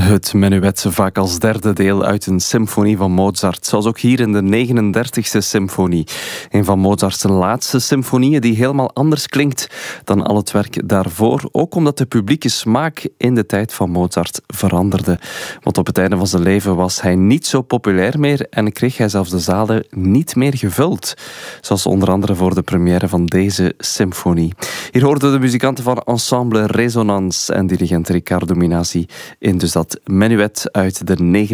Het menuet, vaak als derde deel uit een symfonie van Mozart. Zoals ook hier in de 39e symfonie. Een van Mozart's laatste symfonieën die helemaal anders klinkt dan al het werk daarvoor. Ook omdat de publieke smaak in de tijd van Mozart veranderde. Want op het einde van zijn leven was hij niet zo populair meer en kreeg hij zelfs de zalen niet meer gevuld. Zoals onder andere voor de première van deze symfonie. Hier hoorden de muzikanten van Ensemble Résonance en dirigent Riccardo Minasi in dus dat menuet uit de